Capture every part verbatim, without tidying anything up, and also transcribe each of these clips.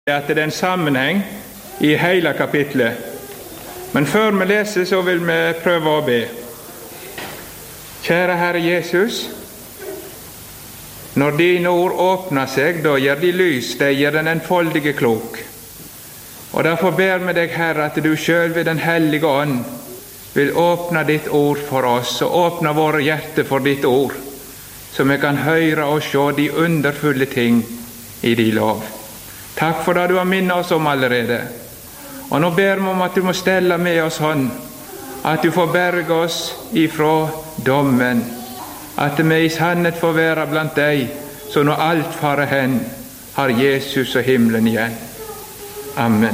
at det er en sammenheng i hele kapitlet. Men før vi leser, så vil vi prøve å be. Kjære Herre Jesus, når dine ord åpner seg, da gjør de lys, de gjør den enfoldige klok. Og derfor ber vi deg, Herre, at du selv ved den hellige ånd vil åpne ditt ord for oss, og åpne våre hjerter for ditt ord, så vi kan høre og se de underfulle ting i din lov. Takk for det du har minnet oss om allerede. Og nå ber vi om at du må stelle med oss hånd, at du får berge oss ifra dommen, at vi i sannhet får være blant deg, så når alt farer hen, har Jesus og himmelen igjen. Amen.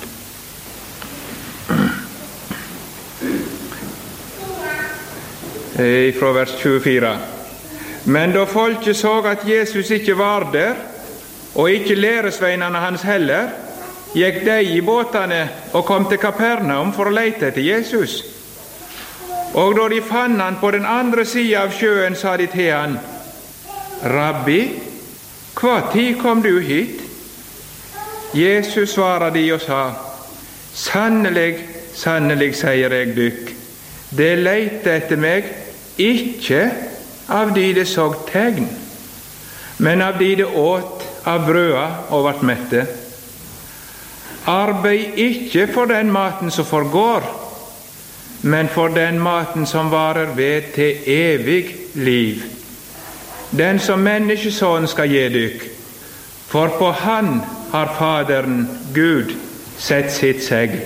Fra vers tjuefire. Men da folket så at Jesus ikke var der, og ikke læresveinene hans heller, gikk de i båtene og kom til Kapernaum for å lete etter Jesus. Og da de fann han på den andre siden av sjøen, sa de til han, Rabbi, hva tid kom du hit? Jesus svarer de og sa, Sannelig, sannelig, sier jeg dykk, det leite etter meg, ikke av de det så tegn, men av de det åt av brøda og vart mette. Arbeid ikke for den maten som forgår, men for den maten som varer ved til evig liv. Den som menneskesonen skal gi dykk, for på han har Faderen, Gud, sett sitt segl.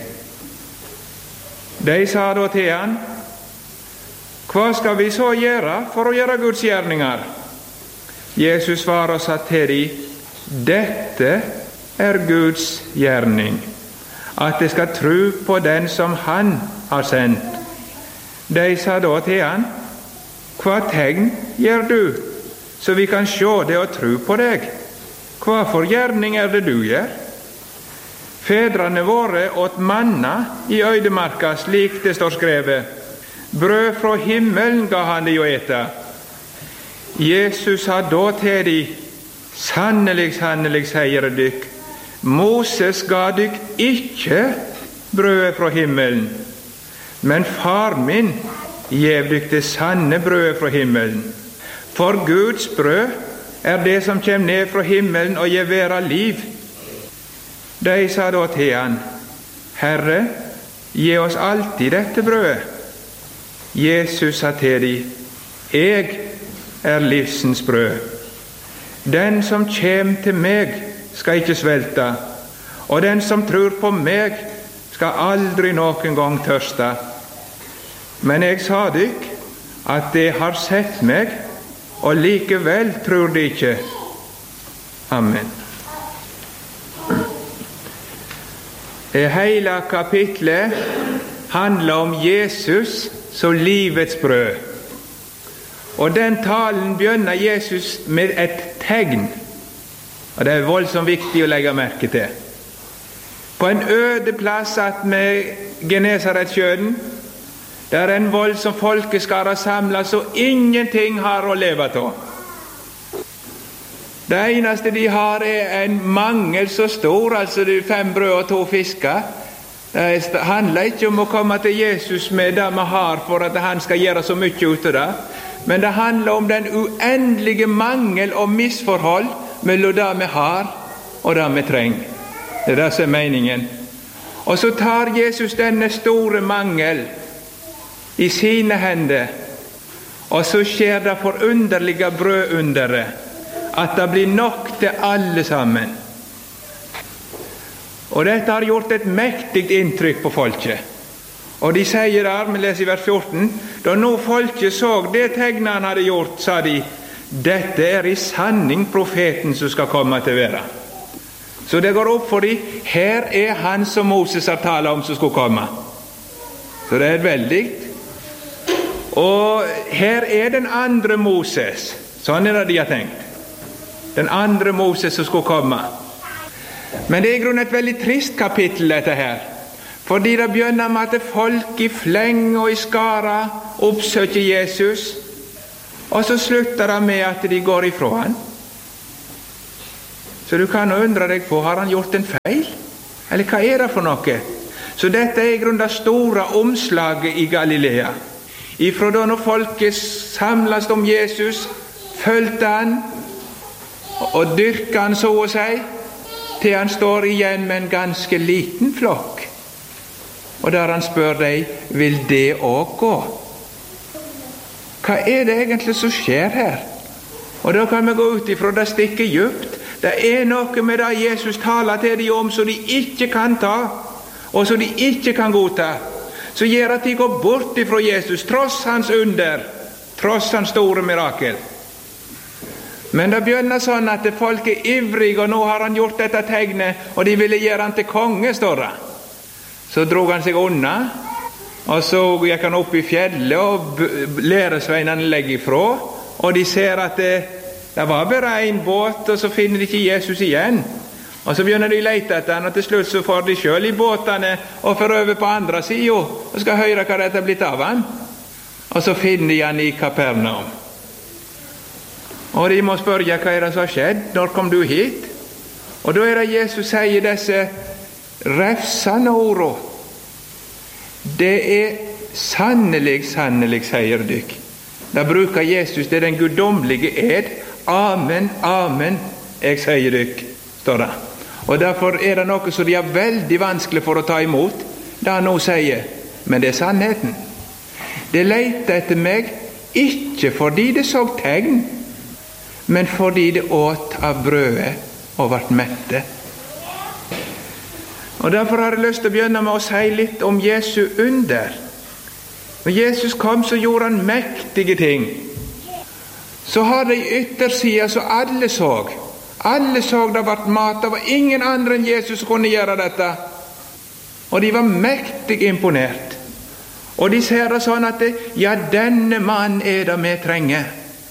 De sa da til han, hva skal vi så gjøre for å gjøre Guds gjerninger? Jesus svarer og sa til dem, dette er Guds gjerning, at de skal tro på den som han har sendt. De sa da til han, hva tegn gjør du, så vi kan se det og tro på deg? Hva for gjerning er det du gjør? Fedrene våre åt manna i øydemarka, slik det står skrevet. Brød fra himmelen ga han de å ete. Jesus sa da til de, sannelig, sannelig, sier dykk, Moses ga dykk ikke brødet fra himmelen, men far min gjev dykk det sanne brødet fra himmelen. For Guds brød er det som kommer ned fra himmelen og gjev vera liv. De sa da til han, Herre, gi oss alltid dette brødet. Jesus sa til dem, jeg er livsens brød. Den som kjem til meg skal ikke svelte, og den som tror på meg skal aldri noen gang tørste. Men jeg sa dykk at de har sett meg, og likevel tror de ikke. Amen. Det hele kapitlet handler om Jesus som livets brød. Og den talen begynner Jesus med et tegn. Og det er voldsomt viktig å legge merke til. På en øde plass at med Genesaretsjøen, der en voldsom folkeskare samlet, så ingenting har å leve av. Det eneste de har er en mangel så stor, altså de fem brød og to fisker. Det handler ikke om å komme til Jesus med det vi har for at han skal gjøre så mye ut av det, men det handler om den uendelige mangel og misforhold mellom det vi har og det vi trenger. Det er det som er meningen. Og så tar Jesus denne store mangel i sine hender, og så skjer det forunderlige brødunderet, at det blir nok til alle sammen. Og dette har gjort et mektig inntrykk på folket. Og de sier der, vi leser i vers fjorten, da nå folket så det tegnet han hadde gjort, sa de, dette er i sanning profeten som skal komme til være. Så det går opp for de, her er han som Moses har talt om som skulle komme. Så det er veldig. Og her er den andre Moses, sånn er det de har tenkt. Den andre Moses som skulle komme. Men det er i grunnen et veldig trist kapittel dette her, fordi det begynner med at folk i fleng og i skara oppsøker Jesus, og så slutter det med at de går ifra han. Så du kan jo undre deg på, har han gjort en feil? Eller hva er det for noe? Så dette er i grunnen det store omslaget i Galilea. Ifra da når folket samles om Jesus, følte han og dyrket han så å si, til han står igjen med en ganske liten flokk. Og der han spør deg, vil det også gå? Hva er det egentlig som skjer her? Og da kan vi gå ut ifra det stikket djupt. Det er noe med det Jesus taler til dem om som de ikke kan ta, og som de ikke kan godta, så gjør at de går bort ifra Jesus, tross hans under, tross hans store mirakel. Men det begynner sånn at folk er ivrige, og nå har han gjort dette tegnet, og de ville gjøre han til konge, står det. Så drog han seg unna, og så gikk han opp i fjellet, og læresveinene legger ifra, og de ser at det, det var bare en båt, og så finner de ikke Jesus igjen. Og så begynner de å lete etter han, og til slutt så får de selv i båtene og får over på andre siden, og skal høre hva dette er blitt av han. Og så finner de han i Kapernaum. Og de må spørre, hva er det som har skjedd? Når kom du hit? Og da er det Jesus sier disse refsende ordene. Det er sannelig, sannelig, sier dykk. Da bruker Jesus, det er den guddommelige ed. Amen, amen, jeg sier dykk, står det. Og derfor er det noe som de er veldig vanskelig for å ta imot, det han nå sier. Men det er sannheten. Det leter etter meg, ikke fordi det så tegn, men fordi det åt av brødet og ble mette. Og derfor har jeg lyst til å begynne med å si litt om Jesu under. Når Jesus kom, så gjorde han mektige ting. Så har det i yttersida så alle så. Alle så det ble mat. Det var ingen andre enn Jesus som kunne gjøre dette. Og de var mektig imponert. Og de ser det sånn at det, ja, denne mann er det vi trenger.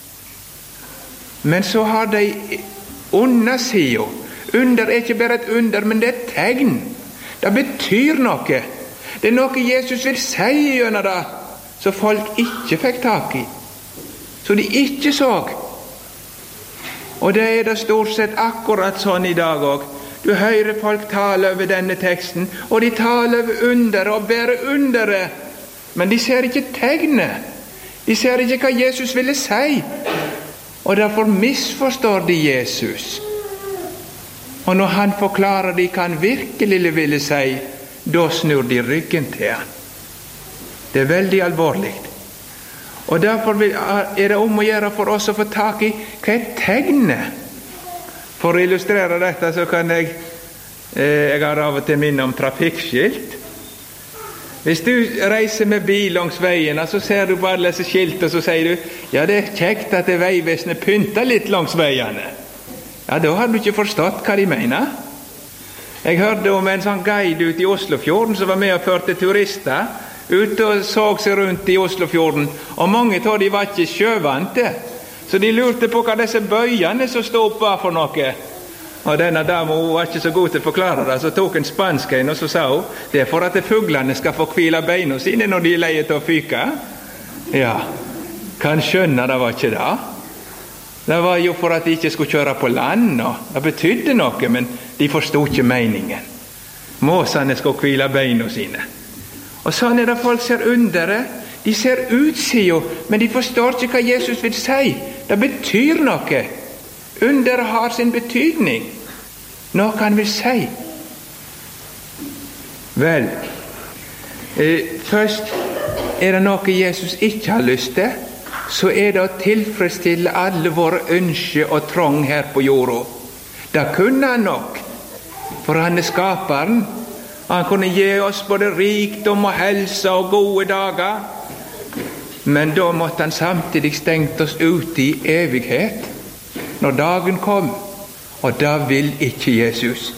Men så har de undersida. Under er ikke bare et under, men det er et tegn. Det betyr noe. Det er noe Jesus vil si gjennom det, så folk ikke fikk tak i. Så de ikke så. Og det er det stort sett akkurat sånn i dag også. Du hører folk tale over denne teksten, og de taler over under og bærer underet. Men de ser ikke tegnet. De ser ikke hva Jesus ville si. Og derfor misforstår de Jesus. Og når han forklarer de hva han virkelig ville si, da snur de ryggen til han. Det er veldig alvorlig. Og derfor er det om å gjøre for oss å få tak i hva er tegnet. For å illustrere dette så kan jeg eh, jeg har av og til minne om trafikkskilt. Hvis du reiser med bil langs veien, så ser du på alle disse skilt, og så sier du, ja, det er kjekt at det veivesenet pynter litt langs veiene. Ja, da har du ikke forstått hva de mener. Jeg hørte om en sånn guide ute i Oslofjorden som var med og førte turister ute og så seg rundt i Oslofjorden, og mange av de var ikke sjøvante, så de lurte på hva disse bøyene som stod opp var for noe. Og denne dama var ikke så god til å forklare det, så tok en spansk en, og så sa hun, det er for at fuglene skal få hvile beina sine når de leier til å fyke. Ja, kan skjønne det var ikke det. Det var jo for at de ikke skulle kjøre på land, og det betydde noe, men de forstod ikke meningen. Måsene skulle hvile beina sine. Og sånn er det folk ser underet. De ser utsida, men de forstår ikke hva Jesus vil si. Det betyr noe. Under har sin betydning. Noe han vil si. Vel, eh, først er det noe Jesus ikke har lyst til, så er det å tilfredsstille alle våre ønsker og trong her på jorda. Det kunne han nok, for han er skaperen. Han kunne gi oss både rikdom og helse og gode dager, men da måtte han samtidig stengt oss ute i evighet når dagen kom, og da vil ikke Jesus.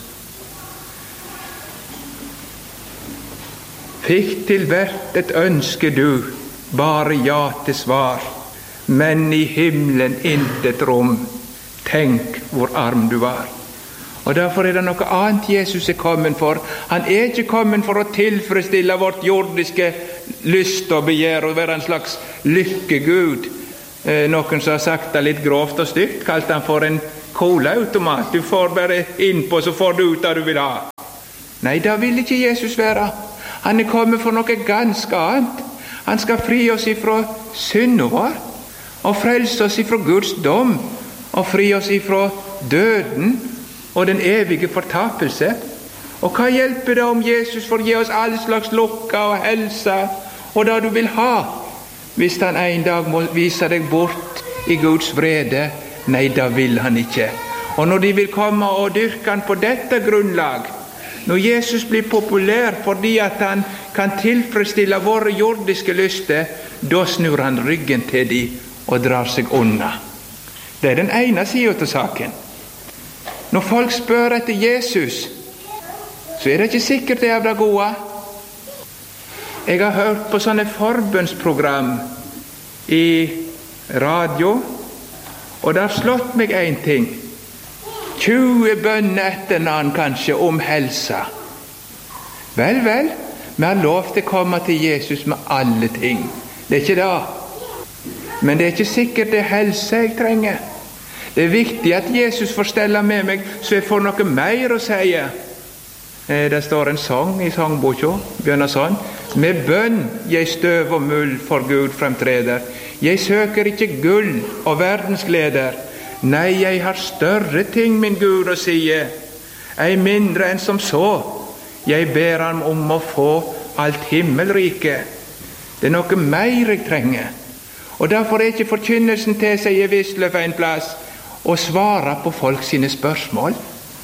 Fikk til hvert et ønske du, bare ja til svar, men i himmelen intet rom, tenk hvor arm du var. Og derfor er det noe annet Jesus er kommet for. Han er ikke kommet for å tilfredsstille vårt jordiske lyst og begjær og være en slags lykkegud. Eh, noen som har sagt det litt grovt og stygt, kalt han for en colaautomat. Du får bare innpå, så får du ut det du vil ha. Nei, da vil ikke Jesus være. Han er kommet for noe ganske annet. Han skal fri oss ifra synden vår, og frelse oss ifra Guds dom, og fri oss ifra døden og den evige fortapelse. Og hva hjelper det om Jesus får gi oss all slags lykke og helse og det du vil ha, hvis han en dag må vise deg bort i Guds vrede? Nei, det vil han ikke. Og når de vil komme og dyrke han på dette grunnlag, når Jesus blir populær fordi at han kan tilfredsstille våre jordiske lyster, da snur han ryggen til de og drar seg unna. Det er den ene siden til saken. Når folk spør etter Jesus, så er det ikke sikkert det er det gode. Jeg har hørt på sånne forbønnsprogram i radio, og det har slått meg en ting. tjue bønner etter en kanskje om helsa. Vel, vel, vi har lov til å komme til Jesus med alle ting. Det er ikke det. Men det er ikke sikkert det er helse jeg trenger. Det er viktig at Jesus får stelle med meg, så jeg får noe mer å si. Det står en sang i sangboka, begynner sånn: med bønn jeg støv og mull for Gud fremtreder. Jeg søker ikke gull og verdensgleder. Nei, jeg har større ting, min Gud, å si, ei mindre enn som så. Jeg ber ham om å få alt himmelrike. Det er noe mer jeg trenger. Og derfor er ikke forkynnelsen til, sier Wisløff en plass, å svare på folk sine spørsmål.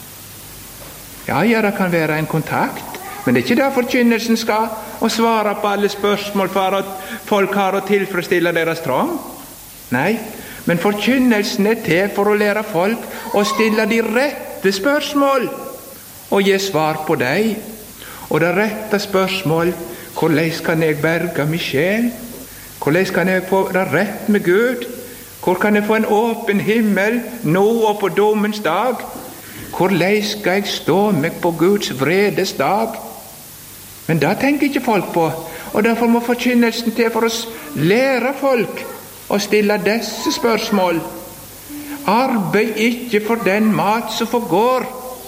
Ja, ja, det kan være en kontakt, men det er ikke det forkynnelsen skal, å svare på alle spørsmål for at folk har å tilfredsstille deres trang. Nei, men forkynnelsen er til for å lære folk å stille de rette spørsmål og gi svar på dem. Og det rette spørsmål: hvordan kan jeg berge min sjel? Hvordan kan jeg få det rett med Gud? Hvor kan jeg få en åpen himmel nå og på dommens dag? Hvordan skal jeg stå meg på Guds vredes dag? Men det tenker ikke folk på, og derfor må forkynnelsen til for oss lære folk å stille disse spørsmål. Arbeid ikke for den mat som forgår.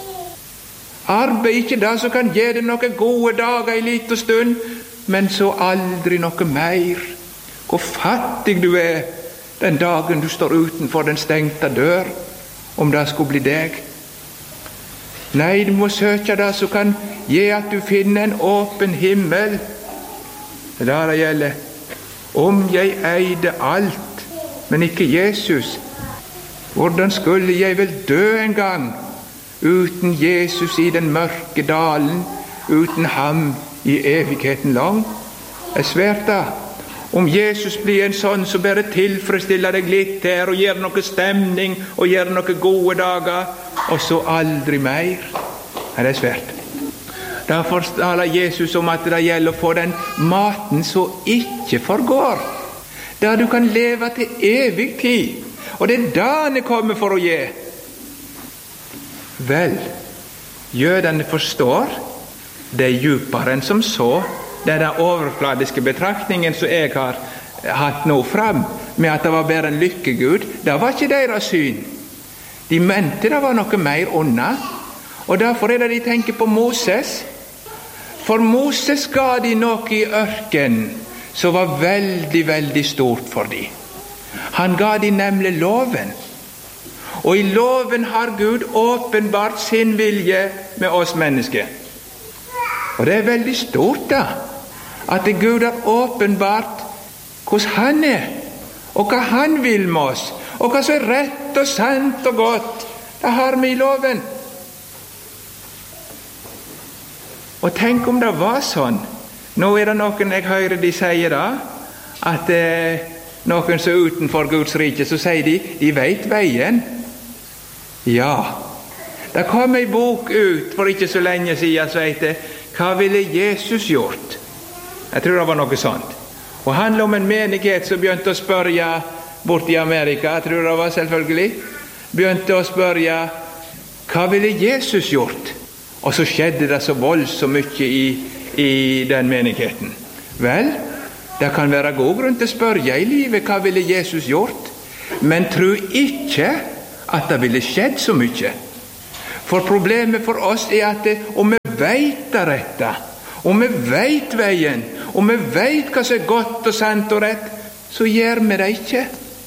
Arbeid ikke det som kan gi deg noen gode dager en liten stund, men så aldri noe mer. Hvor fattig du er den dagen du står utenfor den stengte dør, om det skulle bli deg. Nei, du må søke det som kan gi at du finner en åpen himmel. Det er det det gjelder. Om jeg eide alt, men ikke Jesus, hvordan skulle jeg vel dø en gang uten Jesus i den mørke dalen, uten ham i evigheten lang? Det er svært da. Om Jesus blir en sånn som bare tilfredsstiller deg litt her, og gir noe stemning, og gir noen gode dager, og så aldri mer. Det er svært. Derfor taler Jesus om at det gjelder å få den maten som ikke forgår, der du kan leve til evig tid. Og det er da han er kommet for å gi. Vel, jødene forstår det er djupere enn som så. Det er den overfladiske betraktningen som jeg har hatt nå fram, med at det var bare en lykkegud. Det var ikke deres syn. De mente det var noe mer unna, og derfor er det de tenker på Moses. For Moses ga de noe i ørkenen som var veldig, veldig stort for dem. Han ga de nemlig loven. Og i loven har Gud åpenbart sin vilje med oss mennesker. Og det er veldig stort da, at Gud har åpenbart hvordan han er, og hva han vil med oss, og hva som er rett og sant og godt. Det har vi i loven. Og tenk om det var sånn. Nå er det noen jeg hører de sier da, at eh, noen som er utenfor Guds rike, så sier de, de vet veien. Ja, det kom en bok ut for ikke så lenge siden som heter «Hva ville Jesus gjort?» Jeg tror det var noe sånt. Og handler om en menighet som begynte å spørre bort i Amerika, jeg tror det var selvfølgelig, begynte å spørre «Hva ville Jesus gjort?» Og så skjedde det så voldsomt mye i, i den menigheten. Vel, det kan være god grunn til å spørre i livet, hva ville Jesus gjort? Men tro ikke at det ville skjedd så mye. For problemet for oss er at det, om vi vet det rette, om vi vet veien, om vi vet hva som er godt og sant og rett, så gjør vi det ikke.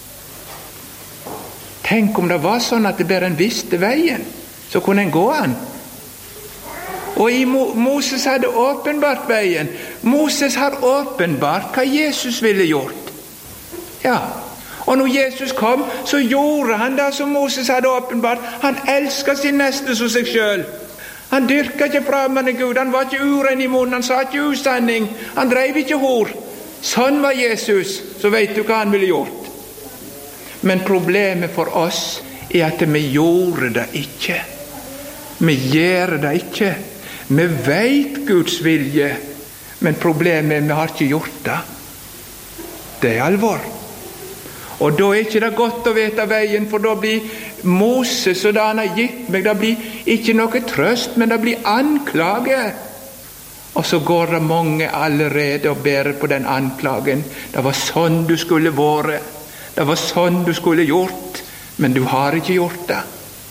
Tenk om det var sånn at det bare en visste veien, så kunne en gå an. Og i Mo Moses hadde åpenbart veien. Moses har åpenbart hva Jesus ville gjort. Ja, og når Jesus kom, så gjorde han det som Moses hadde åpenbart. Han elsket sin neste som seg selv. Han dyrket ikke fremmede Gud, han var ikke uren i munnen, han sa ikke usanning, han drev ikke hor. Sånn var Jesus, så vet du hva han ville gjort. Men problemet for oss er at vi gjorde det ikke. Vi gjør det ikke. Vi vet Guds vilje, men problemet er vi har ikke gjort det. Det er alvor. Og da er ikke det godt å vite veien, for da blir Moses og det han har gitt meg, det blir ikke noe trøst, men det blir anklage. Og så går det mange allerede og bærer på den anklagen. Det var sånn du skulle være. Det var sånn du skulle gjort, men du har ikke gjort det.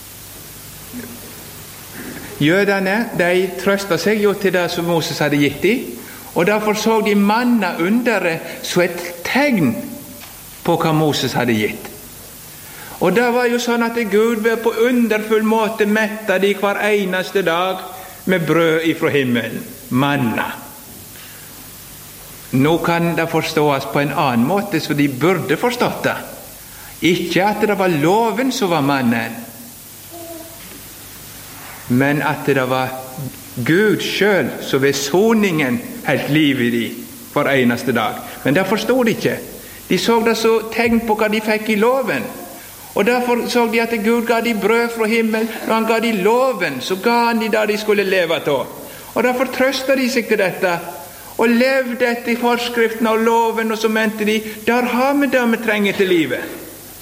Jødene, de trøstet seg jo til det som Moses hadde gitt dem, og derfor så de manna underet så et tegn på hva Moses hadde gitt. Og det var jo sånn at Gud var på underfull måte metta de hver eneste dag med brød ifra himmelen, manna. Nå kan det forstås på en annen måte, så de burde forstått det. Ikke at det var loven som var mannen, men at det var Gud selv som ved soningen helt liv i de hver eneste dag. Men det forstod de ikke. De så det så tegn på hva de fikk i loven. Og derfor så de at Gud ga de brød fra himmelen. Når han ga de loven, så ga han de der de skulle leve til. Og derfor trøstet de seg til dette, og levde etter forskriften og loven, og så mente de, der har vi det vi trenger til livet.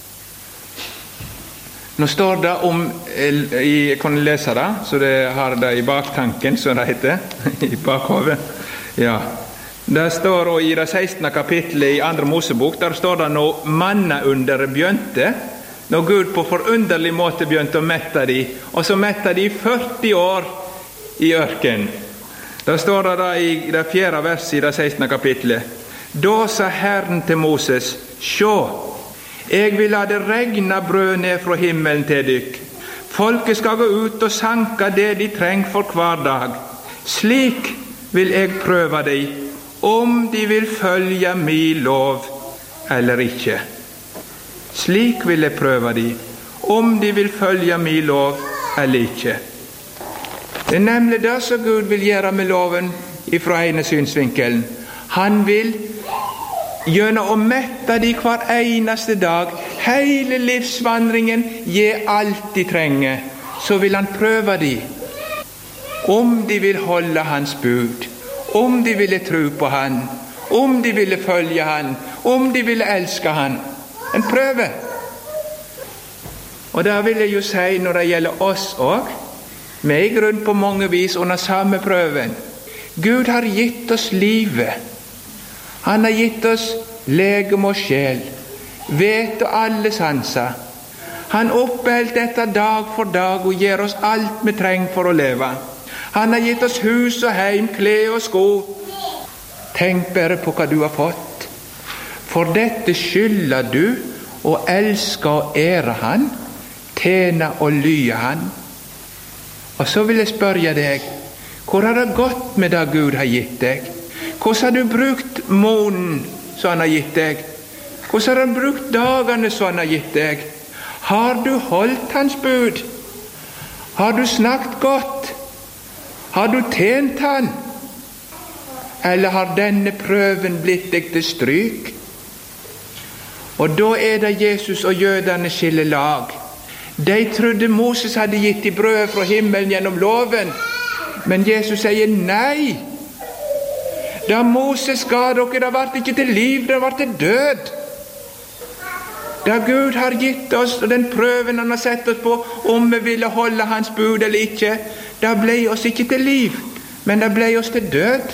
Nå står det om, jeg kan lese det, så det har det i baktanken, som det heter, i bakhovet. Ja. Det står også i det sekstende kapittelet i andre Mosebok, der står det når manna under begynte, når Gud på forunderlig måte begynte å mette de, og så mette de førti år i ørken. Da står det da i det fjerde verset i det sekstende kapittelet, da sa Herren til Moses, sjå, jeg vil la det regne brød ned fra himmelen til dykk. Folket skal gå ut og sanke det de trenger for hver dag. Slik vil jeg prøve dem, om de vil følge min lov eller ikke. Slik vil jeg prøve dem, om de vil følge min lov eller ikke. Det er nemlig det som Gud vil gjøre med loven ifra ene synsvinkelen. Han vil gjennom å mette de hver eneste dag, hele livsvandringen, gi alt de trenger, så vil han prøve de, om de vil holde hans bud, om de ville tro på han, om de ville følge han, om de ville elske han. En prøve. Og det vil jeg jo si når det gjelder oss også. Vi er i grunn på mange vis under samme prøven. Gud har gitt oss livet. Han har gitt oss legem og sjel, vet og alle sanser. Han oppholdt dette dag for dag og gir oss alt vi trenger for å leve. Han har gitt oss hus og heim, klær og sko. Tenk bare på hva du har fått. For dette skylder du å elske og ære han, tjene og lyde han. Og så vil jeg spørre deg, hvor har det gått med det Gud har gitt deg? Hvordan har du brukt månen som han har gitt deg? Hvordan har han brukt dagene som han har gitt deg? Har du holdt hans bud? Har du snakket godt? Har du tjent han? Eller har denne prøven blitt deg til stryk? Og da er det Jesus og jødene skiller lag. De trodde Moses hadde gitt de brød fra himmelen gjennom loven, men Jesus sier nei. Da Moses ga dere, det ble ikke til liv, det ble til død. Da Gud har gitt oss, og den prøven han har sett oss på, om vi ville holde hans bud eller ikke, da ble oss ikke til liv, men da ble oss til død.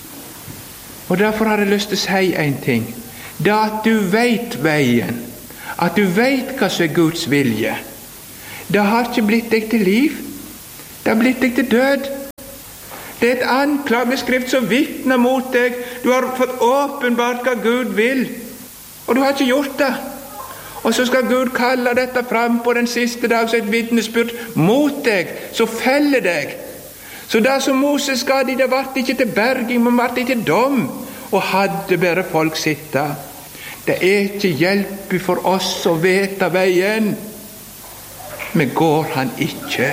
Og derfor har jeg lyst til å si en ting. Det at du vet veien, at du vet hva som er Guds vilje, det har ikke blitt deg til liv, det har blitt deg til død. Det er et anklageskrift som vitner mot deg. Du har fått åpenbart hva Gud vil, og du har ikke gjort det. Og så skal Gud kalle dette fram på den siste dag som et vitnesbyrd mot deg, så feller deg. Så det som Moses ga de, det ble ikke til berging, men ble ikke dom, og hadde bare folk sitte. Det er ikke hjelp for oss å vite veien, men går han ikke.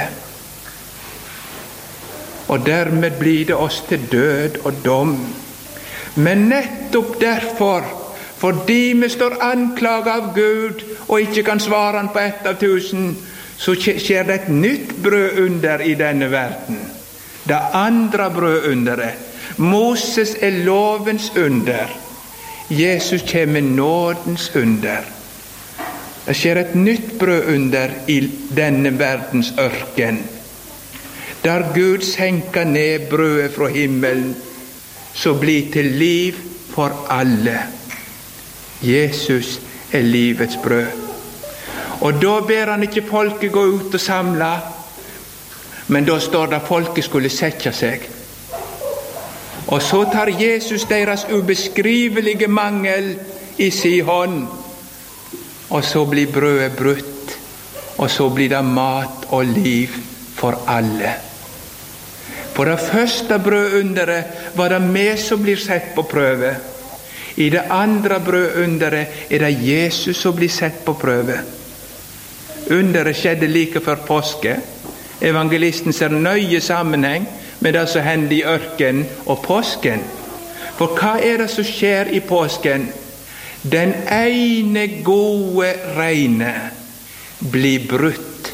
Og dermed blir det oss til død og dom. Men nettopp derfor, fordi vi står anklaget av Gud og ikke kan svare han på ett av tusen, så skjer det et nytt brødunder i denne verden. Det andre brødunderet. Moses er lovens under. Jesus kommer nådens under. Det skjer et nytt brødunder i denne verdens ørken, der Gud senker ned brødet fra himmelen, så blir til liv for alle. Jesus er livets brød. Og da ber han ikke folket gå ut og samle, men da står det folket skulle sette seg. Og så tar Jesus deres ubeskrivelige mangel i sin hånd, og så blir brødet brutt, og så blir det mat og liv for alle. For det første brødunderet var det vi som blir sett på prøve. I det andre brødunderet er det Jesus som blir sett på prøve. Underet skjedde like før påske. Evangelisten ser nøye sammenheng med det som hender i ørken og påsken. For hva er det som skjer i påsken? Den ene gode reine blir brutt,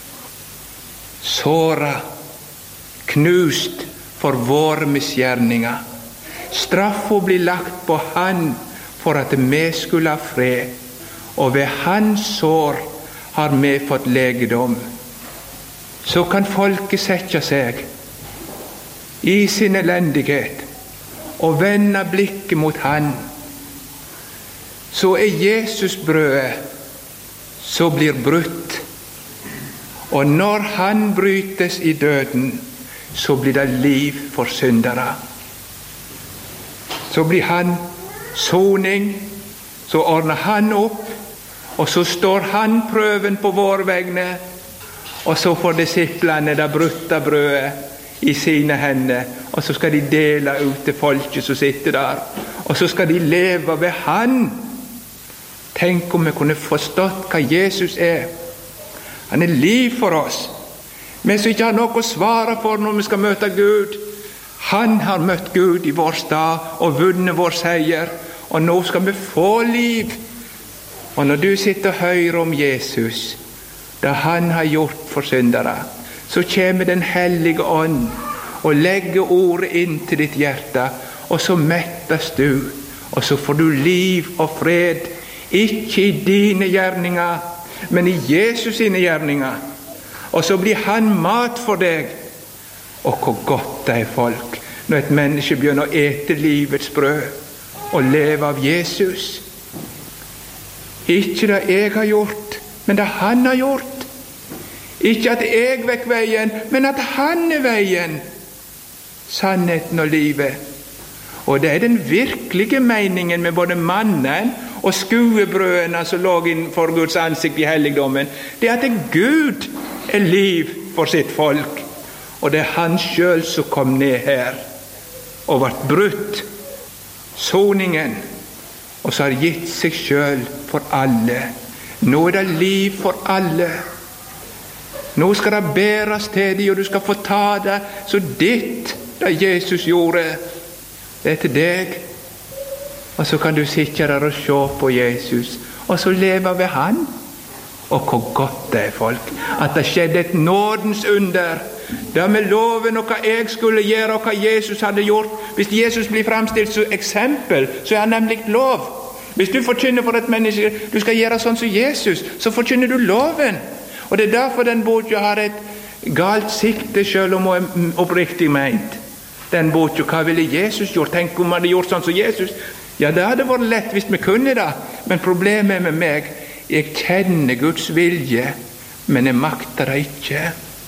såra, knust for våre misgjerninger. Straffa blir lagt på han for at vi skulle ha fred, og ved hans sår har vi fått legedom. Så kan folket sette seg i sin elendighet og vende blikket mot han. Så er Jesus brødet så blir brutt, og når han brytes i døden, så blir det liv for syndere. Så blir han soning, så ordner han opp, og så står han prøven på vår vegne, og så får disiplene det brutta brødet i sine hender, og så skal de dele ut til folket som sitter der, og så skal de leve ved han. Tenk om vi kunne forstått hva Jesus er. Han er liv for oss. Vi som ikke har noe å svare for når vi skal møte Gud. Han har møtt Gud i vår stad og vunnet vår seier, og nå skal vi få liv. Og når du sitter og hører om Jesus, det han har gjort for syndere, så kommer den hellige ånd og legger ordet inn til ditt hjerte, og så mettes du, og så får du liv og fred, ikke i dine gjerninger, men i Jesus sine gjerninger. Og så blir han mat for deg. Og hvor godt det er, folk, når et menneske begynner å ete livets brød og leve av Jesus. Ikke det jeg har gjort, men det han har gjort. Ikke at jeg vekk veien, men at han er veien, sannheten og livet. Og det er den virkelige meningen med både mannen og skuebrødene som lå innenfor Guds ansikt i helligdommen. Det er at Gud er liv for sitt folk, og det er han selv som kom ned her og ble brutt, soningen, og så har gitt seg selv for alle. Nå er det liv for alle. Nå skal det bæres til deg, og du skal få ta det så ditt det Jesus gjorde. Det er til deg. Og så kan du sitte der og se på Jesus, og så leve ved han. Og hvor godt det er, folk, at det skjedde et nådens under, der med loven og hva jeg skulle gjøre, og hva Jesus hadde gjort. Hvis Jesus blir fremstilt som eksempel, så er han nemlig lov. Hvis du forkynner for et menneske, du skal gjøre sånn som Jesus, så forkynner du loven. Og det er derfor den boka har et galt sikte, selv om hun er oppriktig ment. Den boka, hva ville Jesus gjort? Tenk om han hadde gjort sånn som Jesus. Ja, det hadde vært lett hvis vi kunne det, men problemet med meg Jeg kjenner Guds vilje, men jeg makter det ikke.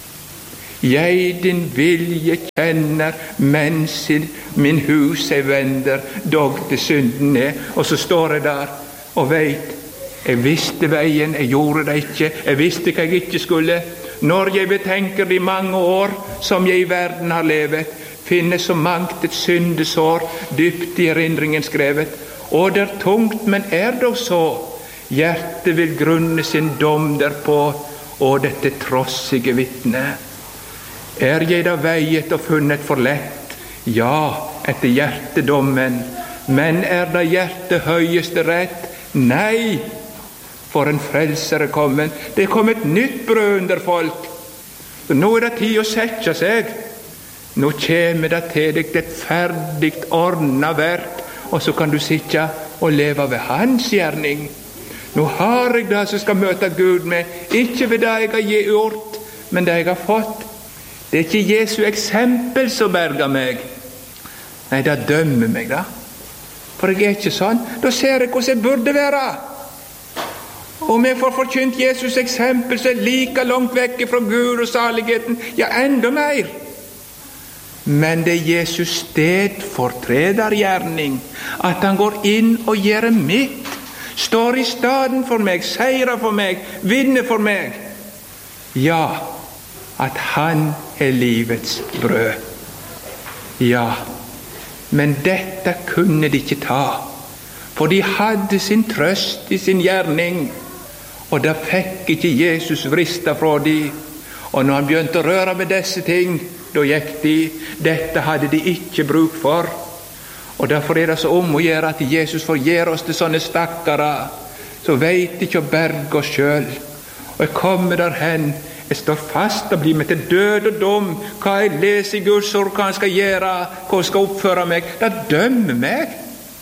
Jeg din vilje kjenner, mens min hus jeg vender, dog til synden er. Og så står jeg der og veit, jeg visste veien, jeg gjorde det ikke, jeg visste hva jeg ikke skulle. Når jeg betenker de mange år som jeg i verden har levet, finner så mangt et syndesår dypt i erindringen skrevet. Og det er tungt, men er dog så, hjertet vil grunne sin dom derpå, og dette trossige vitne. Er jeg da veiet og funnet for lett? Ja, etter hjertedommen. Men er da hjertet høyeste rett? Nei, for en frelser er kommet. Det er kommet nytt brød under folk. Så nå er det tid å sette seg. Nå kommer det til deg et ferdig ordnet verk, og så kan du sitte og leve ved hans gjerning. Nå har jeg det som skal møte Gud med, ikke ved det jeg har gjort, men det jeg har fått. Det er ikke Jesu eksempel som berger meg. Nei, det dømmer meg da. For jeg er ikke sånn. Da ser jeg hvordan jeg burde være. Om jeg får forkynt Jesus eksempel, så er jeg like langt vekk fra Gud og saligheten, ja, enda mer. Men det er Jesus stedfortredergjerning, at han går inn og gjør mitt, står i staden for meg, seirer for meg, vinner for meg. Ja, at han er livets brød. Ja, men dette kunne de ikke ta, for de hadde sin trøst i sin gjerning, og da fikk ikke Jesus vrista fra de. Og når han begynte å røre med disse ting, da gikk de. Dette hadde de ikke bruk for. Og derfor er det så om å gjøre at Jesus får gjøre oss til sånne stakkere, så vet ikke å berge oss selv. Og jeg kommer der hen, jeg står fast og blir med til død og dom. Hva jeg leser i Guds ord, hva han skal gjøre, hva jeg skal oppføre meg, det dømmer meg.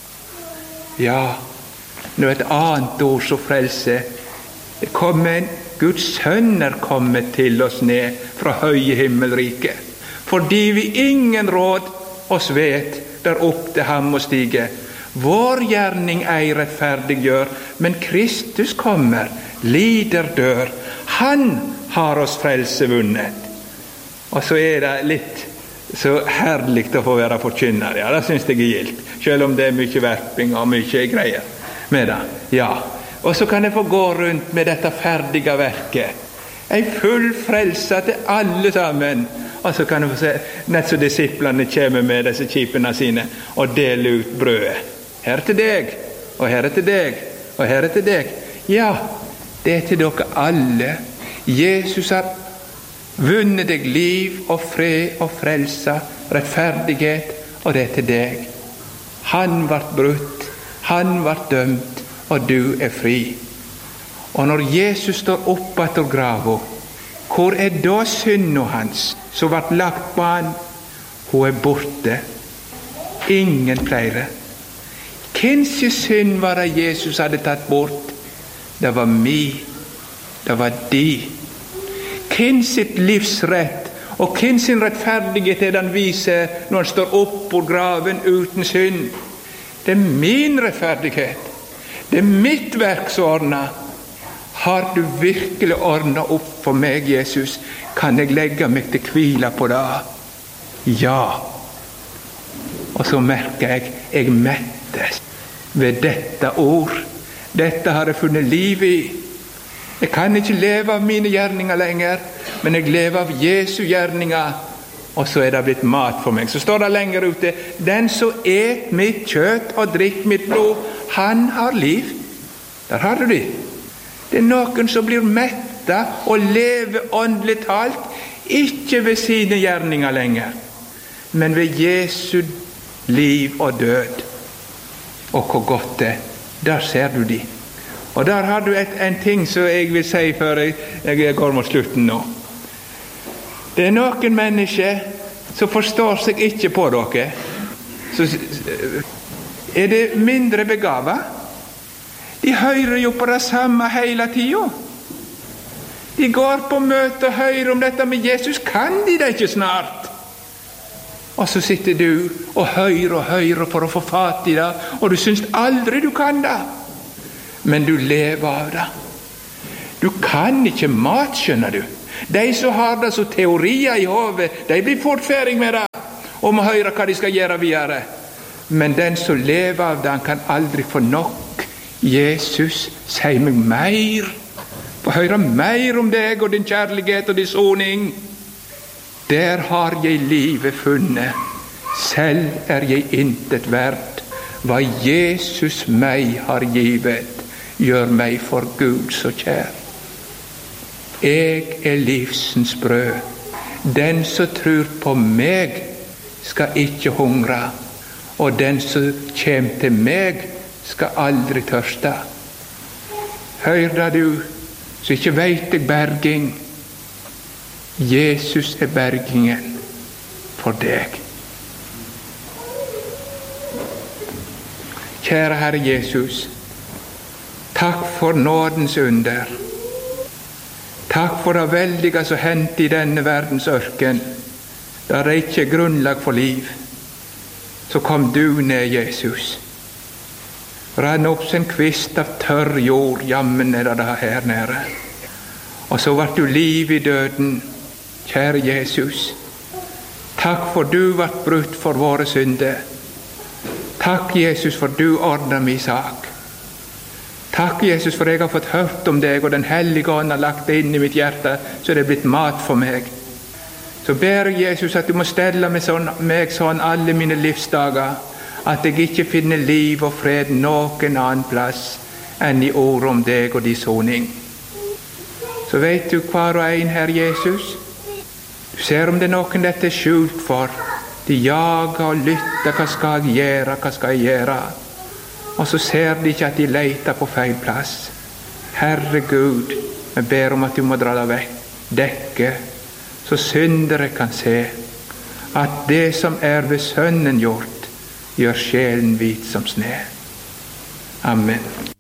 Ja, nå et annet ord som frelse. Det kommer en Guds sønner kommet til oss ned fra høye himmelrike, fordi vi ingen råd oss vet der opp til ham å stige. Vår gjerning ei rettferdiggjør, men Kristus kommer, lider, dør. Han har oss frelse vunnet. Og så er det litt så herlig å få være forkynner. Ja, det synes jeg er gildt, selv om det er mye verping og mye greier med det. Ja, og så kan jeg få gå rundt med dette ferdige verket. En full frelse til alle sammen. Og så kan jeg få se, nett så disiplene kommer med disse kipene sine og deler ut brødet. Her til deg, og her til deg, og her til deg. Ja, det er til dere alle. Jesus har vunnet deg liv og fred og frelse, rettferdighet, og det er til deg. Han vart brutt, han vart dømt, og du er fri. Og når Jesus står oppe etter grava, hvor er da synda hans som vart lagt på han? Hun er borte. Ingen flere. Hvens synd var det Jesus hadde tatt bort? Det var mi. Det var de. Hvens sitt livsrett og hvens sin rettferdighet er det han viser når han står opp på graven uten synd? Det er min rettferdighet. Det er mitt verk som ordner. Har du virkelig ordnet opp for meg, Jesus? Kan jeg legge meg til hvile på det? Ja. Og så merker jeg, jeg mettes ved dette ord. Dette har jeg funnet liv i. Jeg kan ikke leve av mine gjerninger lenger, men jeg lever av Jesu gjerninger. Og så er det blitt mat for meg. Så står det lenger ute, den som et mitt kjøtt og drikk mitt blod, han har liv. Der har du det. Det er noen som blir mettet og lever åndelig talt, ikke ved sine gjerninger lenger, men ved Jesu liv og død. Og hvor godt det, der ser du de. Og der har du et, en ting som jeg vil si før jeg, jeg går mot slutten nå. Det er noen mennesker som forstår seg ikke på dere. Så er det mindre begavet. De hører jo på det samme hele tiden. De går på møte og hører om dette med Jesus. Kan de det ikke snart? Og så sitter du og hører og hører for å få fatt i det, og du synes aldri du kan det. Men du lever av det. Du kan ikke mat, skjønner du. De som har det så teorier i hodet, de blir fort ferdig med det, og må høre hva de skal gjøre videre. Men den som lever av det, han kan aldri få nok. Jesus, si meg mer. Få høre mer om deg og din kjærlighet og din soning. Der har jeg livet funnet. Selv er jeg intet verd. Hva Jesus meg har givet, gjør meg for Gud så kjær. Jeg er livsens brød. Den som tror på meg, skal ikke hungre, og den som kommer til meg, skal aldri tørste. Hør da du, så ikke vet jeg berging. Jesus er bergingen for deg. Kjære Herre Jesus, takk for nådens under. Takk for det veldige som hendte i denne verdens ørken, der det ikke er grunnlag for liv. Så kom du ned, Jesus. Rann opp sin kvist av tørr jord, jammen er det her nede. Og så ble du liv i døden, kjære Jesus. Takk for du ble brutt for våre synder. Takk, Jesus, for du ordnet min sak. Takk, Jesus, for jeg har fått hørt om deg, og den hellige ånd har lagt det inn i mitt hjerte, så det er blitt mat for meg. Så ber jeg, Jesus, at du må stelle meg sånn, meg sånn alle mine livsdager, at jeg ikke finner liv og fred noen annen plass enn i ord om deg og din soning. Så vet du hver og en, Herre Jesus. Du ser om det er noen dette er skjult for. De jager og lytter, hva skal jeg gjøre, hva skal jeg gjøre? Og så ser de ikke at de leter på feil plass. Herre Gud, jeg ber om at du må dra deg vekk, dekke, så syndere kan se at det som er ved Sønnen gjort, gjør sjelen hvit som sne. Amen.